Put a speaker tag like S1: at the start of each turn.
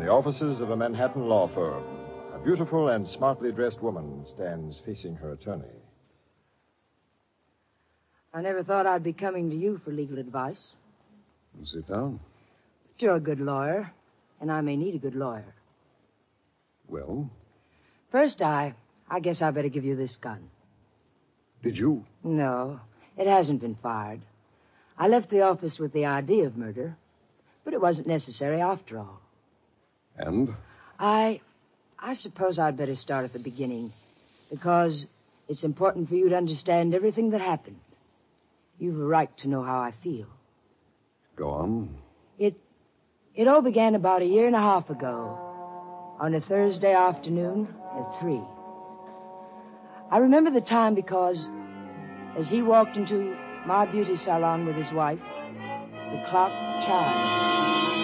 S1: the offices of a Manhattan law firm, a beautiful and smartly dressed woman stands facing her attorney.
S2: I never thought I'd be coming to you for legal advice.
S3: Sit down.
S2: But you're a good lawyer, and I may need a good lawyer.
S3: Well?
S2: First, I guess I better give you this gun.
S3: Did you?
S2: No, it hasn't been fired. I left the office with the idea of murder, but it wasn't necessary after all.
S3: And?
S2: I suppose I'd better start at the beginning, because it's important for you to understand everything that happened. You've a right to know how I feel.
S3: Go on.
S2: It all began about 1.5 years ago, on a Thursday afternoon at 3. I remember the time because as he walked into my beauty salon with his wife, the clock chimed.